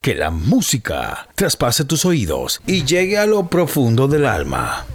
Que la música traspase tus oídos y llegue a lo profundo del alma.